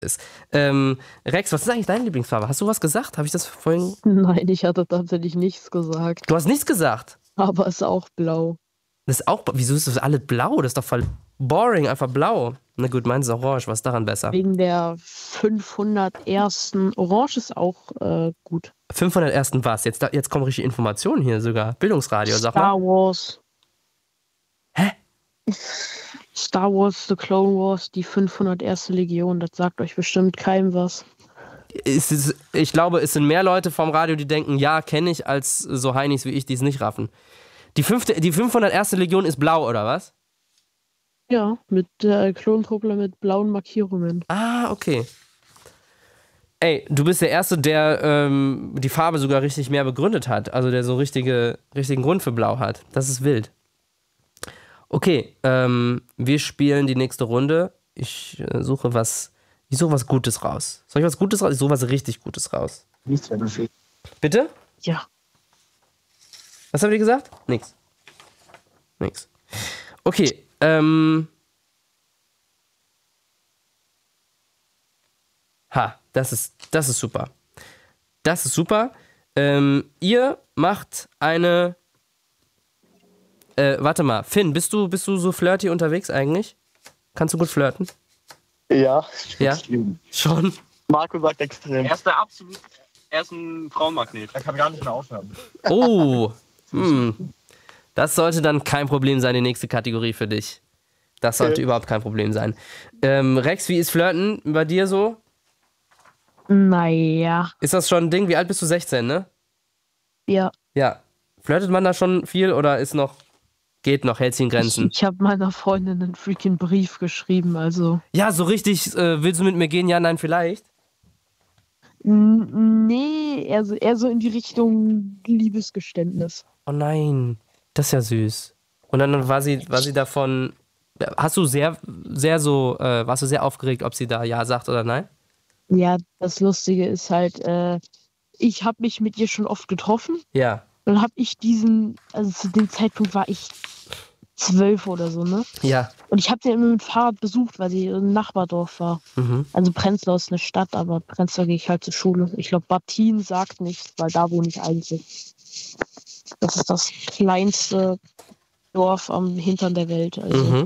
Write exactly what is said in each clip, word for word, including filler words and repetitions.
ist. Ähm, Rex, was ist eigentlich deine Lieblingsfarbe? Hast du was gesagt? Habe ich das vorhin? Nein, ich hatte tatsächlich nichts gesagt. Du hast nichts gesagt. Aber es ist auch blau. Das ist auch. Wieso ist das alles blau? Das ist doch voll boring, einfach blau. Na gut, meins ist orange. Was ist daran besser? Wegen der fünfhundertersten. Orange ist auch äh, gut. fünfhundertersten was? Jetzt, da, jetzt kommen richtige Informationen hier sogar. Bildungsradio, sag mal. Star Wars. Hä? Star Wars, The Clone Wars, die fünfhunderterste. Legion. Das sagt euch bestimmt keinem was. Es ist, ich glaube, es sind mehr Leute vom Radio, die denken, ja, kenne ich, als so Heinis wie ich, die es nicht raffen. Die, fünfte, die fünfhunderterste. Legion ist blau, oder was? Ja, mit äh, Klontruppler mit blauen Markierungen. Ah, okay. Ey, du bist der Erste, der ähm, die Farbe sogar richtig mehr begründet hat. Also der so richtige, richtigen Grund für blau hat. Das ist wild. Okay, ähm, wir spielen die nächste Runde. Ich äh, suche was, ich suche was Gutes raus. Soll ich was Gutes raus? Ich suche was richtig Gutes raus. Nichts, wenn du schickst. Bitte? Ja. Was habt ihr gesagt? Nix. Nix. Okay, ähm. Ha, das ist, das ist super. Das ist super. Ähm, ihr macht eine. Äh, warte mal, Finn, bist du, bist du so flirty unterwegs eigentlich? Kannst du gut flirten? Ja, Ja? extrem. Schon? Marco sagt extrem. Er ist der absolut, er ist ein Frauenmagnet. Er kann gar nicht mehr aufhören. Oh, hm. Das sollte dann kein Problem sein, die nächste Kategorie für dich. Das sollte Okay. überhaupt kein Problem sein. Ähm, Rex, wie ist Flirten bei dir so? Naja. Ist das schon ein Ding? Wie alt bist du? sechzehn, ne? Ja. Ja. Flirtet man da schon viel oder ist noch, geht noch, hält sich in Ich, Grenzen? ich habe meiner Freundin einen freaking Brief geschrieben, also. Ja, so richtig, äh, willst du mit mir gehen? Ja, nein, vielleicht? N- Nee, eher so, eher so in die Richtung Liebesgeständnis. Oh nein, das ist ja süß. Und dann war sie, war sie davon, hast du sehr, sehr so, äh, warst du sehr aufgeregt, ob sie da Ja sagt oder nein? Ja, das Lustige ist halt, äh, ich habe mich mit ihr schon oft getroffen. Ja, Dann habe ich diesen, also zu dem Zeitpunkt war ich zwölf oder so, ne? ja. Und ich habe sie immer mit dem Fahrrad besucht, weil sie im Nachbardorf war. Mhm. Also Prenzlau ist eine Stadt, aber Prenzlau gehe ich halt zur Schule. Ich glaube, Battin sagt nichts, weil da wohne ich eigentlich. Das ist das kleinste Dorf am Hintern der Welt. Also. Mhm.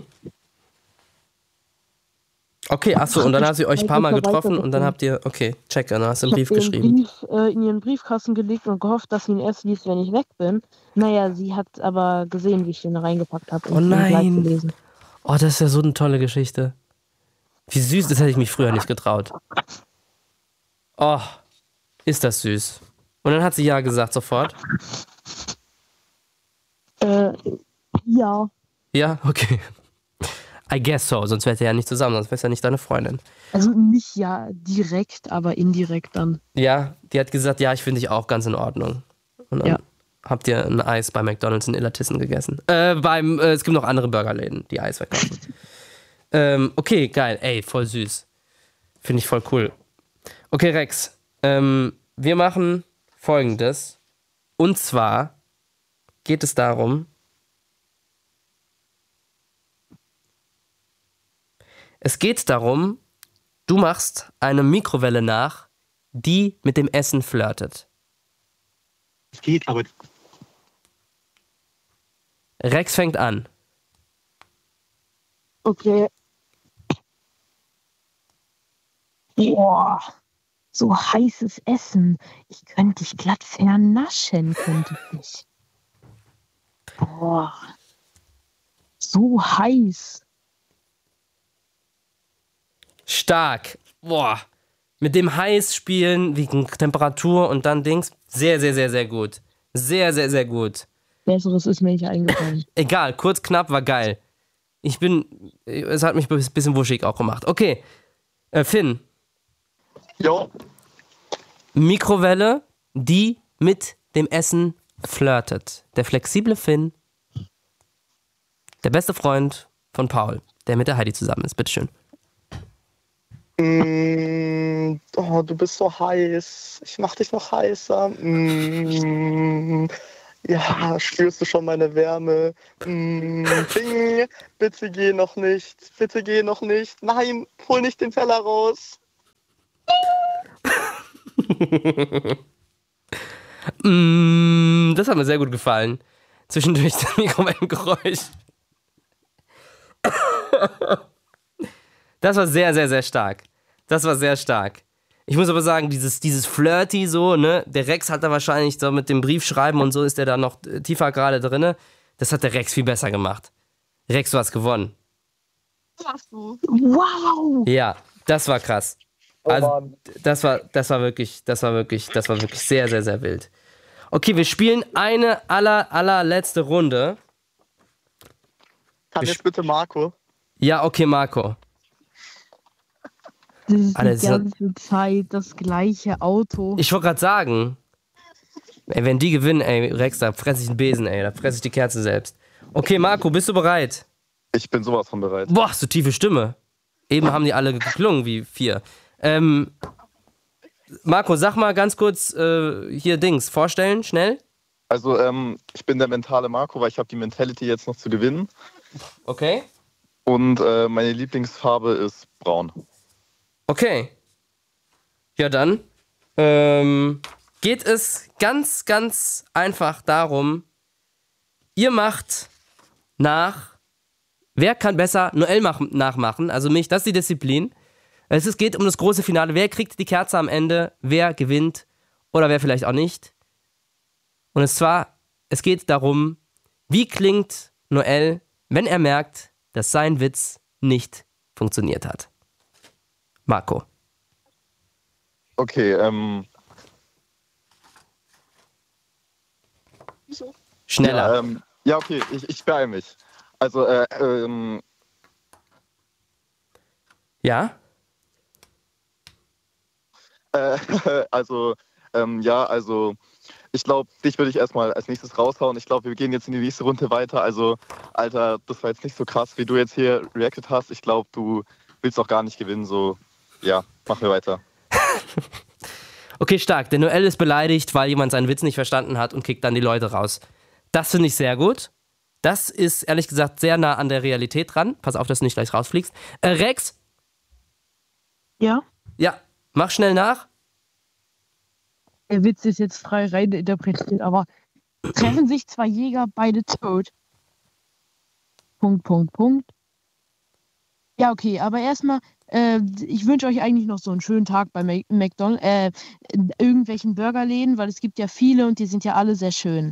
Okay, achso, und dann habt ihr euch ein paar Mal getroffen und dann habt ihr, okay, check, dann hast du einen Brief Ich habe ihren geschrieben. Brief äh, in ihren Briefkasten gelegt und gehofft, dass sie ihn erst liest, wenn ich weg bin. Naja, sie hat aber gesehen, wie ich den reingepackt habe und Oh ihn gleich nein. gelesen. Oh, das ist ja so eine tolle Geschichte. Wie süß, das hätte ich mich früher nicht getraut. Oh, ist das süß. Und dann hat sie Ja gesagt sofort. Äh, ja. Ja, okay. I guess so, sonst wärt ihr ja nicht zusammen, sonst wär's ja nicht deine Freundin. Also nicht ja direkt, aber indirekt dann. Ja, die hat gesagt, ja, ich finde dich auch ganz in Ordnung. Und dann Ja. habt ihr ein Eis bei McDonald's in Illertissen gegessen. Äh, beim, äh, es gibt noch andere Burgerläden, die Eis verkaufen. ähm, okay, geil, ey, voll süß. Finde ich voll cool. Okay, Rex, ähm, wir machen Folgendes. Und zwar geht es darum, es geht darum, du machst eine Mikrowelle nach, die mit dem Essen flirtet. Es geht, aber Rex fängt an. Okay. Boah, so heißes Essen. Ich könnte dich glatt vernaschen, könnte ich dich. Boah. So heiß. Stark. Boah. Mit dem Heiß spielen, wegen Temperatur und dann Dings. Sehr, sehr, sehr, sehr gut. Sehr, sehr, sehr gut. Besseres ist mir nicht eingefallen. Egal, kurz, knapp, war geil. Ich bin, es hat mich ein bisschen wuschig auch gemacht. Okay, äh, Finn. jo, Mikrowelle, die mit dem Essen flirtet. Der flexible Finn. Der beste Freund von Paul, der mit der Heidi zusammen ist. Bitteschön. Mm, oh, du bist so heiß. Ich mach dich noch heißer. Mm, ja, spürst du schon meine Wärme? Mm, Ding, bitte geh noch nicht. Bitte geh noch nicht. Nein, hol nicht den Teller raus. mm, das hat mir sehr gut gefallen. Zwischendurch das Mikrowellengeräusch. Das war sehr, sehr, sehr stark. Das war sehr stark. Ich muss aber sagen, dieses, dieses Flirty so, ne, der Rex hat da wahrscheinlich so mit dem Briefschreiben und so ist der da noch tiefer gerade drinne. Das hat der Rex viel besser gemacht. Rex, du hast gewonnen. Hast du? Wow! Ja, das war krass. Also, das war, das war wirklich, das war wirklich, das war wirklich sehr, sehr, sehr wild. Okay, wir spielen eine aller, allerletzte Runde. Kann Wir jetzt bitte Marco? Ja, okay, Marco. Das ist Alter, die so- ganze Zeit das gleiche Auto. Ich wollte gerade sagen, ey, wenn die gewinnen, ey, Rex, da fresse ich einen Besen, ey, da fresse ich die Kerze selbst. Okay, Marco, bist du bereit? Ich bin sowas von bereit. Boah, so tiefe Stimme. Eben haben die alle geklungen wie vier. Ähm, Marco, sag mal ganz kurz äh, hier Dings, vorstellen, schnell. Also, ähm, ich bin der mentale Marco, weil ich habe die Mentality jetzt noch zu gewinnen. Okay. Und äh, meine Lieblingsfarbe ist braun. Okay. Ja, dann ähm, geht es ganz, ganz einfach darum, ihr macht nach, wer kann besser Noel mach, nachmachen, also mich, das ist die Disziplin. Es ist, geht um das große Finale, wer kriegt die Kerze am Ende, wer gewinnt oder wer vielleicht auch nicht. Und es zwar, es geht darum, wie klingt Noel, wenn er merkt, dass sein Witz nicht funktioniert hat. Marco. Okay, ähm. Schneller. Ja, ähm, ja okay, ich, ich beeile mich. Also, äh, ähm. Ja? Äh, also, ähm, ja, also. Ich glaube, dich würde ich erstmal als nächstes raushauen. Ich glaube, wir gehen jetzt in die nächste Runde weiter. Also, Alter, das war jetzt nicht so krass, wie du jetzt hier reacted hast. Ich glaube, du willst auch gar nicht gewinnen. So, ja, machen wir weiter. Okay, stark. Der Noel ist beleidigt, weil jemand seinen Witz nicht verstanden hat und kickt dann die Leute raus. Das finde ich sehr gut. Das ist ehrlich gesagt sehr nah an der Realität dran. Pass auf, dass du nicht gleich rausfliegst. Äh, Rex? Ja? Ja, mach schnell nach. Der Witz ist jetzt frei rein interpretiert, aber treffen sich zwei Jäger, beide tot. Punkt, Punkt, Punkt. Ja, okay, aber erstmal, äh, ich wünsche euch eigentlich noch so einen schönen Tag bei Mac- McDonald's, äh, in irgendwelchen Burgerläden, weil es gibt ja viele und die sind ja alle sehr schön.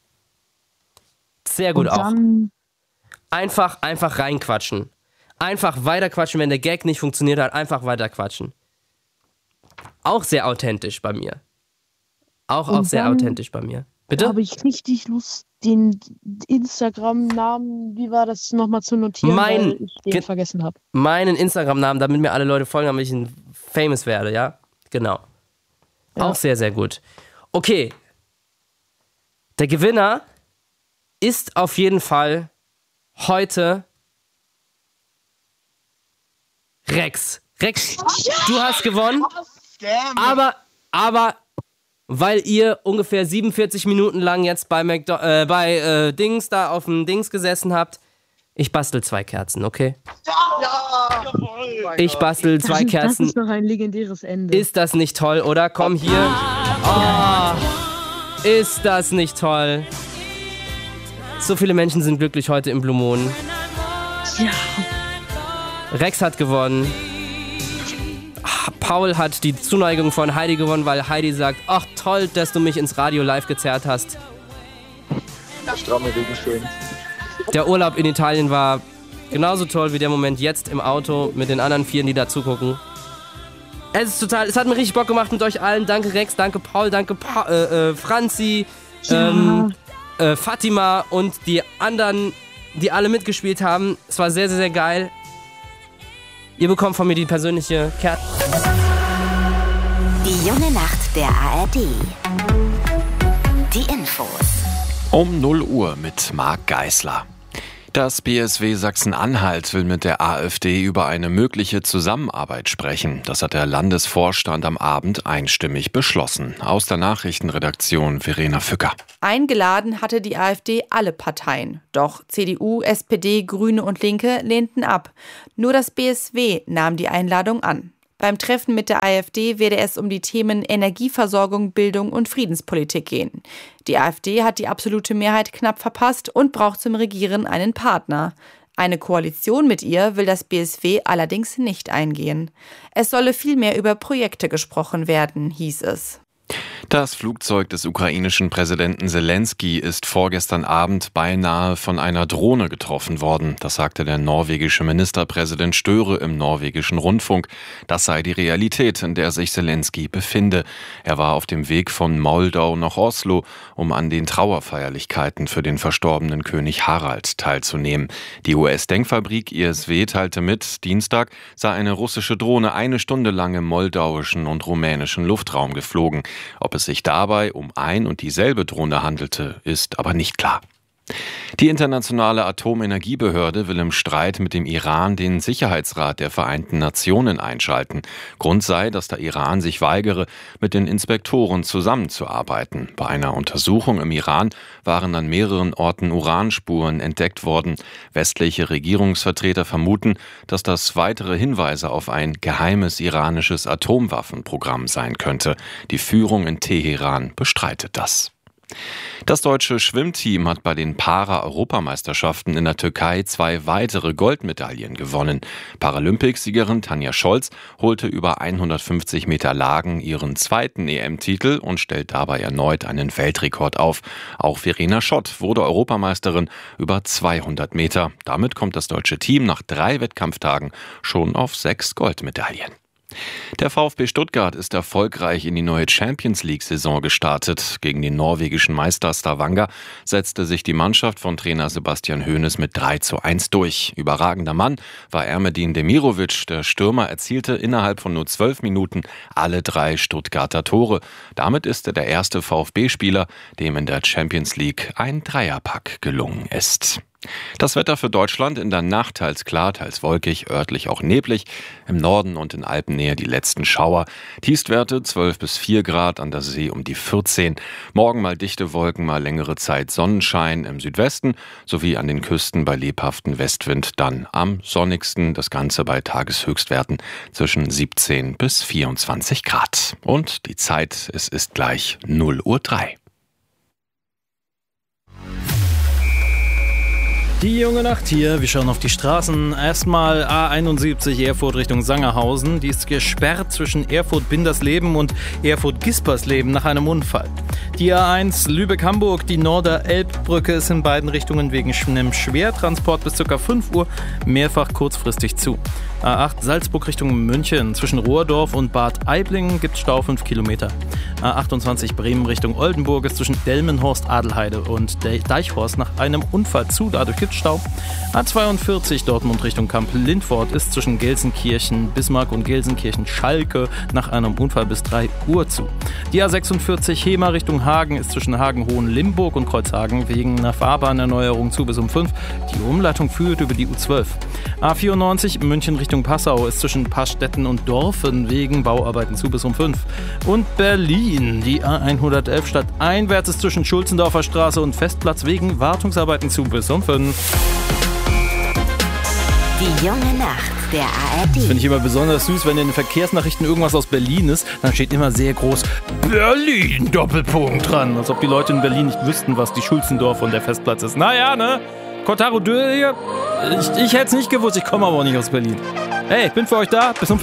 Sehr gut und auch. dann, Einfach, einfach reinquatschen. Einfach weiterquatschen, wenn der Gag nicht funktioniert hat, einfach weiterquatschen. Auch sehr authentisch bei mir. Auch, auch Und sehr dann authentisch bei mir. Bitte? habe ich richtig Lust, den Instagram-Namen, wie war das, nochmal zu notieren, Mein- weil ich den Ge- vergessen habe. Meinen Instagram-Namen, damit mir alle Leute folgen, damit ich ein famous werde, ja? Genau. Ja. Auch sehr, sehr gut. Okay. Der Gewinner ist auf jeden Fall heute Rex. Rex, du hast gewonnen, aber, aber weil ihr ungefähr siebenundvierzig Minuten lang jetzt bei, McDo- äh, bei äh, Dings da auf dem Dings gesessen habt, ich bastel zwei Kerzen, okay? Ich bastel zwei das, Kerzen. Das ist noch ein legendäres Ende. Ist das nicht toll, oder? Komm hier. Oh, ist das nicht toll? So viele Menschen sind glücklich heute im Blue Moon. ja. Rex hat gewonnen. Ah, Paul hat die Zuneigung von Heidi gewonnen, weil Heidi sagt, ach toll, dass du mich ins Radio live gezerrt hast. Stramme Regenschirm. Der Urlaub in Italien war genauso toll wie der Moment jetzt im Auto mit den anderen Vieren, die da zugucken. Es ist total, es hat mir richtig Bock gemacht mit euch allen. Danke Rex, danke Paul, danke pa äh, äh, Franzi, Ja. ähm, äh, Fatima und die anderen, die alle mitgespielt haben. Es war sehr, sehr, sehr geil. Ihr bekommt von mir die persönliche Kerze. Die junge Nacht der A R D. Die Infos. Um null Uhr mit Marc Geisler. Das B S W Sachsen-Anhalt will mit der AfD über eine mögliche Zusammenarbeit sprechen. Das hat der Landesvorstand am Abend einstimmig beschlossen. Aus der Nachrichtenredaktion Verena Fücker. Eingeladen hatte die AfD alle Parteien. Doch C D U, S P D, Grüne und Linke lehnten ab. Nur das B S W nahm die Einladung an. Beim Treffen mit der AfD werde es um die Themen Energieversorgung, Bildung und Friedenspolitik gehen. Die AfD hat die absolute Mehrheit knapp verpasst und braucht zum Regieren einen Partner. Eine Koalition mit ihr will das B S W allerdings nicht eingehen. Es solle vielmehr über Projekte gesprochen werden, hieß es. Das Flugzeug des ukrainischen Präsidenten Selenskyj ist vorgestern Abend beinahe von einer Drohne getroffen worden. Das sagte der norwegische Ministerpräsident Støre im norwegischen Rundfunk. Das sei die Realität, in der sich Selenskyj befinde. Er war auf dem Weg von Moldau nach Oslo, um an den Trauerfeierlichkeiten für den verstorbenen König Harald teilzunehmen. Die U S-Denkfabrik I S W teilte mit, Dienstag sei eine russische Drohne eine Stunde lang im moldauischen und rumänischen Luftraum geflogen. Ob es sich dabei um ein und dieselbe Drohne handelte, ist aber nicht klar. Die Internationale Atomenergiebehörde will im Streit mit dem Iran den Sicherheitsrat der Vereinten Nationen einschalten. Grund sei, dass der Iran sich weigere, mit den Inspektoren zusammenzuarbeiten. Bei einer Untersuchung im Iran waren an mehreren Orten Uranspuren entdeckt worden. Westliche Regierungsvertreter vermuten, dass das weitere Hinweise auf ein geheimes iranisches Atomwaffenprogramm sein könnte. Die Führung in Teheran bestreitet das. Das deutsche Schwimmteam hat bei den Para-Europameisterschaften in der Türkei zwei weitere Goldmedaillen gewonnen. Paralympicsiegerin Tanja Scholz holte über hundertfünfzig Meter Lagen ihren zweiten E M-Titel und stellt dabei erneut einen Weltrekord auf. Auch Verena Schott wurde Europameisterin über zweihundert Meter. Damit kommt das deutsche Team nach drei Wettkampftagen schon auf sechs Goldmedaillen. Der VfB Stuttgart ist erfolgreich in die neue Champions-League-Saison gestartet. Gegen den norwegischen Meister Stavanger setzte sich die Mannschaft von Trainer Sebastian Hoeneß mit drei zu eins durch. Überragender Mann war Ermedin Demirovic. Der Stürmer erzielte innerhalb von nur zwölf Minuten alle drei Stuttgarter Tore. Damit ist er der erste VfB-Spieler, dem in der Champions League ein Dreierpack gelungen ist. Das Wetter für Deutschland: in der Nacht teils klar, teils wolkig, örtlich auch neblig. Im Norden und in Alpennähe die letzten Schauer. Tiefstwerte zwölf bis vier Grad, an der See um die vierzehn. Morgen mal dichte Wolken, mal längere Zeit Sonnenschein im Südwesten sowie an den Küsten bei lebhaftem Westwind dann am sonnigsten. Das Ganze bei Tageshöchstwerten zwischen siebzehn bis vierundzwanzig Grad. Und die Zeit, es ist gleich null Uhr drei. Die junge Nacht hier, wir schauen auf die Straßen. Erstmal A einundsiebzig Erfurt Richtung Sangerhausen. Die ist gesperrt zwischen Erfurt-Bindersleben und Erfurt-Gispersleben nach einem Unfall. Die A eins Lübeck-Hamburg, die Norder-Elbbrücke ist in beiden Richtungen wegen einem Schwertransport bis ca. fünf Uhr mehrfach kurzfristig zu. A acht Salzburg Richtung München. Zwischen Rohrdorf und Bad Aiblingen gibt es Stau fünf Kilometer. A achtundzwanzig Bremen Richtung Oldenburg ist zwischen Delmenhorst, Adelheide und Deichhorst nach einem Unfall zu. Dadurch gibt es Stau. A zweiundvierzig Dortmund Richtung Kamp-Lindfort ist zwischen Gelsenkirchen, Bismarck und Gelsenkirchen-Schalke nach einem Unfall bis drei Uhr zu. Die A sechsundvierzig Hemer Richtung Hagen ist zwischen Hagen-Hohenlimburg und Kreuzhagen wegen einer Fahrbahnerneuerung zu bis um fünf. Die Umleitung führt über die U zwölf. A vierundneunzig München Richtung Passau ist zwischen Pastetten und Dorfen wegen Bauarbeiten zu bis um fünf. Und Berlin, die A hundertelf stadteinwärts ist zwischen Schulzendorfer Straße und Festplatz wegen Wartungsarbeiten zu bis um fünf. Die junge Nacht der A R D. Das finde ich immer besonders süß, wenn in den Verkehrsnachrichten irgendwas aus Berlin ist, dann steht immer sehr groß Berlin, Doppelpunkt dran. Als ob die Leute in Berlin nicht wüssten, was die Schulzendorf und der Festplatz ist. Naja, ne? Kotaro Dö, ich, ich hätte es nicht gewusst, ich komme aber auch nicht aus Berlin. Hey, ich bin für euch da, bis um fünf.